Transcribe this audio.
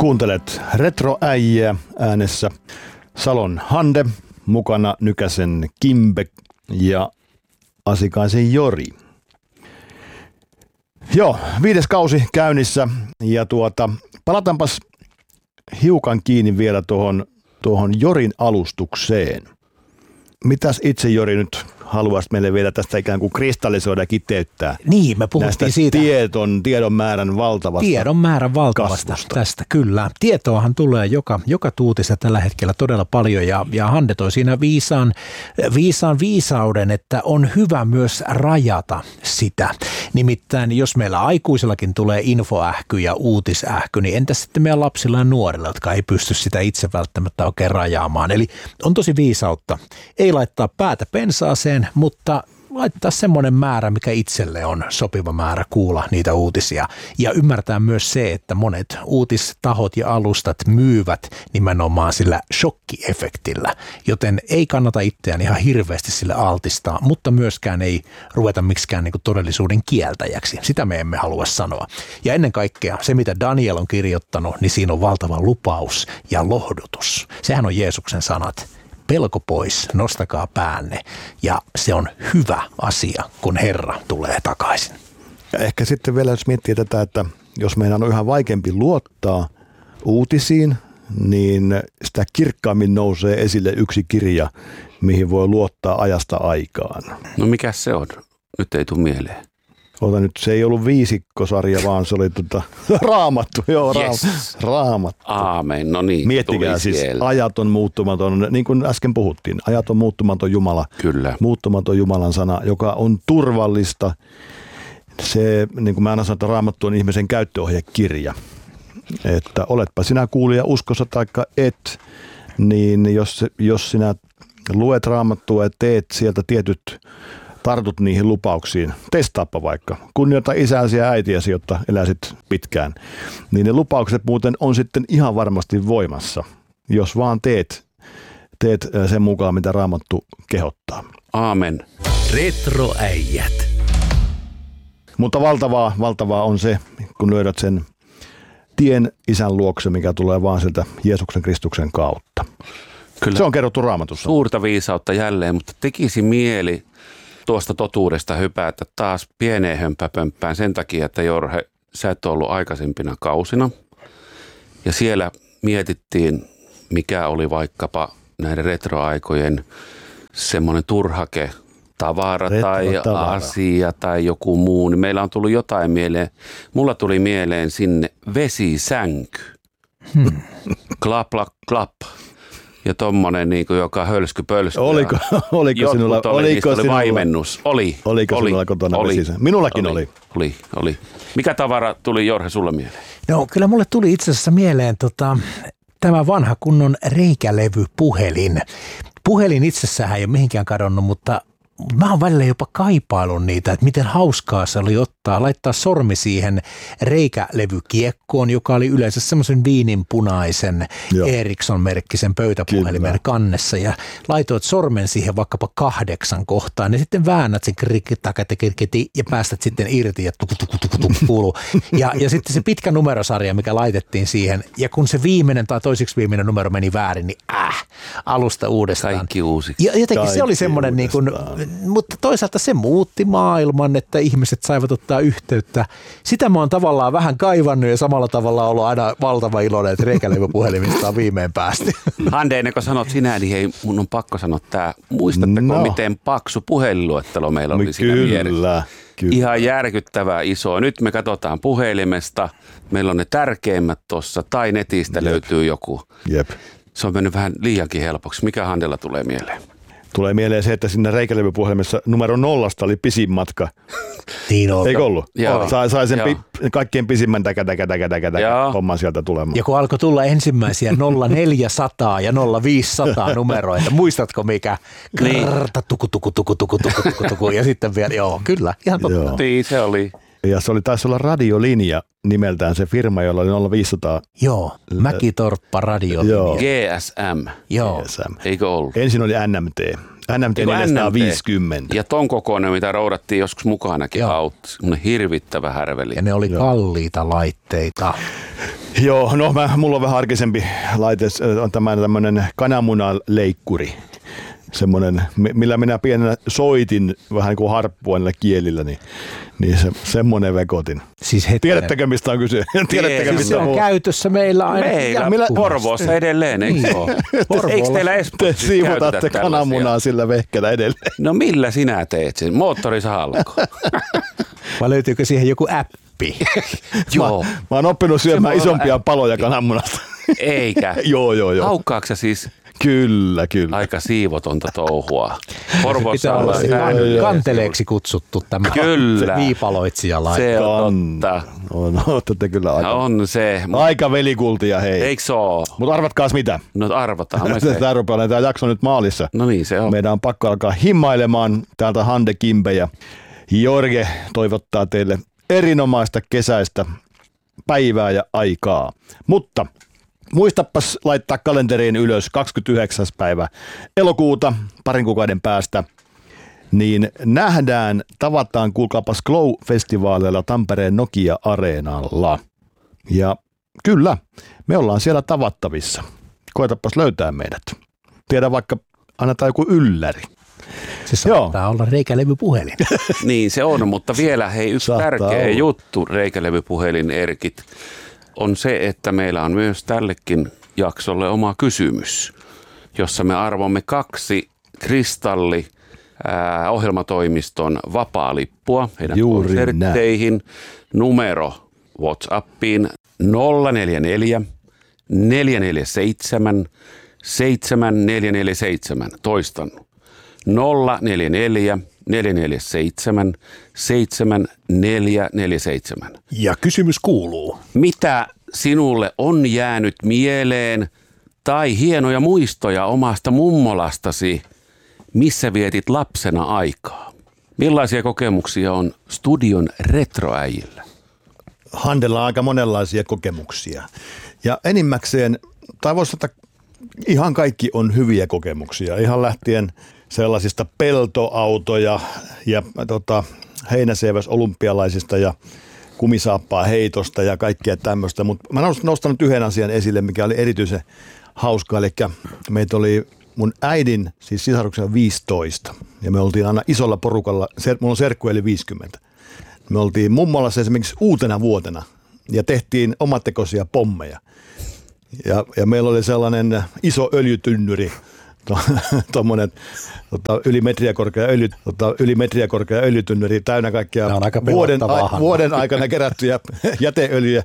Kuuntelet Retroäijää, äänessä Salon Hande, mukana Nykäsen Kimbe ja Asikaisen Jori. Joo, 5. kausi käynnissä ja palataanpas hiukan kiinni vielä tuohon Jorin alustukseen. Mitäs itse, Jori, nyt haluaisit meille vielä tästä ikään kuin kristallisoida ja kiteyttää? Niin, me puhuttiin siitä. Tiedon määrän valtavasta. Tiedon määrän valtavasta tästä, kyllä. Tietoahan tulee joka tuutissa tällä hetkellä todella paljon ja Hande toi siinä viisauden, että on hyvä myös rajata sitä. Nimittäin jos meillä aikuisillakin tulee infoähky ja uutisähky, niin entäs sitten meidän lapsilla ja nuorilla, jotka ei pysty sitä itse välttämättä oikein rajaamaan. Eli on tosi viisautta. Ei laittaa päätä pensaaseen, mutta laittaa semmoinen määrä, mikä itselle on sopiva määrä kuulla niitä uutisia. Ja ymmärtää myös se, että monet uutistahot ja alustat myyvät nimenomaan sillä shokkiefektillä, joten ei kannata itseään ihan hirveästi sille altistaa, mutta myöskään ei ruveta miksikään niin todellisuuden kieltäjäksi. Sitä me emme halua sanoa. Ja ennen kaikkea se, mitä Daniel on kirjoittanut, niin siinä on valtava lupaus ja lohdutus. Sehän on Jeesuksen sanat. Pelko pois, nostakaa päänne, ja se on hyvä asia, kun Herra tulee takaisin. Ja ehkä sitten vielä, jos miettii tätä, että jos meidän on yhä vaikeampi luottaa uutisiin, niin sitä kirkkaammin nousee esille yksi kirja, mihin voi luottaa ajasta aikaan. No mikä se on? Nyt ei tule mieleen. Nyt, se ei ollut viisikkosarja, vaan se oli Raamattu. Joo, yes. Raamattu. Aamen, no niin. Miettikää siis, ajat on muuttumaton, niin kuin äsken puhuttiin, ajat on muuttumaton Jumala. Kyllä. Muuttumaton Jumalan sana, joka on turvallista. Se, niin kuin mä aina sanon, että Raamattu on ihmisen käyttöohjekirja. Että oletpa sinä kuulija uskossa taikka et, niin jos sinä luet Raamattua ja teet sieltä tartut niihin lupauksiin, testaappa vaikka, kunnioita isäsi ja äitiäsi, jotta eläisit pitkään, niin ne lupaukset muuten on sitten ihan varmasti voimassa, jos vaan teet sen mukaan, mitä Raamattu kehottaa. Aamen. Retroäijät. Mutta valtavaa on se, kun löydät sen tien isän luokse, mikä tulee vaan sieltä Jeesuksen Kristuksen kautta. Kyllä. Se on kerrottu Raamatussa. Suurta viisautta jälleen, mutta tekisi mieli tuosta totuudesta hypätä taas pieneen hömppäpömppään sen takia, että Jorge, sä et ollut aikaisempina kausina. Ja siellä mietittiin, mikä oli vaikkapa näiden retroaikojen semmoinen turhake, tavara tai asia tai joku muu. Niin meillä on tullut jotain mieleen. Mulla tuli mieleen sinne vesisänky. Klap, klap, klap. Ja tommonen niinku, joka hölsky-pölsky. Oliko sinulla? Oli vaimennus. Oliko sinulla kotona vesisä? Minullakin oli. Mikä tavara tuli, Jorge, sulle mieleen? No kyllä mulle tuli itse asiassa mieleen tämä vanha kunnon reikälevypuhelin. Puhelin itsessään ei ole mihinkään kadonnut, mutta mä oon välillä jopa kaipailun niitä, että miten hauskaa se oli laittaa sormi siihen reikälevykiekkoon, joka oli yleensä semmoisen viininpunaisen Ericsson-merkkisen pöytäpuhelimen kannessa ja laitoit sormen siihen vaikkapa 8 kohtaan ja sitten väännät sen krikki ja päästät sitten irti ja kuuluu. Ja sitten se pitkä numerosarja, mikä laitettiin siihen ja kun se viimeinen tai toiseksi viimeinen numero meni väärin, niin alusta uudestaan. Kaikki uusi. Ja jotenkin se oli semmoinen niin kuin, mutta toisaalta se muutti maailman, että ihmiset saivat ottaa yhteyttä. Sitä mä oon tavallaan vähän kaivannut ja samalla tavalla ollut aina valtava iloinen, että reikälevypuhelimista on viimein päästy. Hande, ennen kuin sanot sinä, niin hei, mun on pakko sanoa tämä. Muistatteko, miten paksu puhelinluettelo meillä oli siinä vieressä? Kyllä. Ihan järkyttävää iso. Nyt me katsotaan puhelimesta. Meillä on ne tärkeimmät tuossa tai netistä löytyy joku. Jep. Se on mennyt vähän liiankin helpoksi. Mikä Handella tulee mieleen? Tulee mieleen se, että siinä reikälevypuhelimessa numero 0 oli pisin matka. Eikö ollut? Sai sen kaikkien pisimmän homman sieltä tulemaan. Ja kun alkoi tulla ensimmäisiä 0400 ja 0500 numeroita, muistatko mikä? Tuku. Ja sitten vielä, kyllä, ihan totta. Niin, se oli. Ja se taisi olla radiolinja nimeltään se firma, jolla oli 0500. Joo, Mäkitorppa radiolinja. GSM. Joo. GSM. Eikö ollut? Ensin oli NMT. NMT 450. Ja ton kokoinen, mitä roudattiin joskus mukanakin autti. Semmoinen hirvittävä härveli. Ja ne oli kalliita laitteita. Joo, no mulla on vähän arkisempi laite, on tämmöinen kananmunaleikkuri. Semmoinen, millä minä pienenä soitin vähän niin kuin harppua niillä kielillä, niin semmoinen vekotin. Siis tiedättekö, mistä on kyse? Siis se on käytössä meillä aina. Meillä Porvoossa edelleen, eikö se ole? Eikö teillä Espoossa te siivotaatte kananmunaa sillä vehkellä edelleen? No millä sinä teet sen? Moottorisahalko? Vai löytyykö siihen joku appi? Joo. Mä oon oppinut syömään isompia paloja kananmunasta. Eikä? Joo. Haukkaako sä siis? Kyllä. Aika siivotonta touhua. Porvoossa pitää olla kanteleeksi kutsuttu tämä viipaloitsija laite. Se on totta. Te kyllä se. Aika velikultia, hei. Eikö se ole? Mutta arvatkaas mitä? No arvataan. Tämä rupeaa olemaan tämä jakso nyt maalissa. No niin se on. Meidän on pakko alkaa himmailemaan täältä Hande Kimbe ja Jorge toivottaa teille erinomaista kesäistä päivää ja aikaa. Mutta muistapas laittaa kalenteriin ylös 29. päivä elokuuta parin kuukauden päästä. Niin tavataan kuulkaapas Glow-festivaaleilla Tampereen Nokia-areenalla. Ja kyllä, me ollaan siellä tavattavissa. Koetapas löytää meidät. Tiedä vaikka annetaan joku ylläri. Se saattaa olla reikälevypuhelin. Niin se on, mutta vielä yksi tärkeä juttu reikälevypuhelin Erkit on se, että meillä on myös tällekin jaksolle oma kysymys, jossa me arvomme 2 Kristalli ohjelmatoimiston vapaalippua heidän konsertteihin. Numero WhatsAppiin 044 447 7447. Toistan 044 447 7447. Ja kysymys kuuluu. Mitä sinulle on jäänyt mieleen tai hienoja muistoja omasta mummolastasi, missä vietit lapsena aikaa? Millaisia kokemuksia on studion retroäijillä? Handella on aika monenlaisia kokemuksia. Ja enimmäkseen, tai voisi sanoa, ihan kaikki on hyviä kokemuksia. Ihan lähtien sellaisista peltoautoja ja heinäseiväs olympialaisista ja kumisaappaa heitosta ja kaikkea tämmöistä. Mutta mä oon nostanut yhden asian esille, mikä oli erityisen hauska. Eli meitä oli mun äidin, siis sisaruksen 15. Ja me oltiin aina isolla porukalla, mulla on serkku eli 50. Me oltiin mummolassa esimerkiksi uutena vuotena ja tehtiin omatekoisia pommeja. Ja meillä oli sellainen iso öljytynnyri, tuommoinen yli metriä korkea öljytynnyri täynnä kaikkia vuoden aikana kerättyjä jäteöljyjä.